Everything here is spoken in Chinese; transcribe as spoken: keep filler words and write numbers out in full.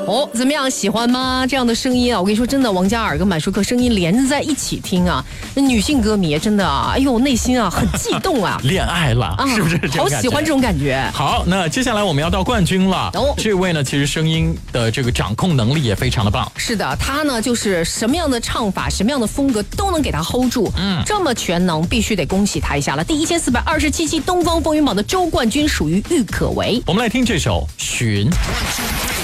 哦，怎么样？喜欢吗？这样的声音啊，我跟你说，真的，王嘉尔跟满舒克声音连在一起听啊，那女性歌迷真的啊，哎呦，内心啊很悸动啊， 恋爱了，啊、是不是这种感觉？ 好喜欢这种感觉。 好，那接下来我们要到冠军了。哦，这位呢，其实声音的这个掌控能力也非常的棒。 是的，他呢就是什么样的唱法、什么样的风格都能给他 hold 住，嗯，这么全能，必须得恭喜他一下了。第一千四百二十七期东方风云榜的周冠军属于郁可唯。 我们来听这首《寻》。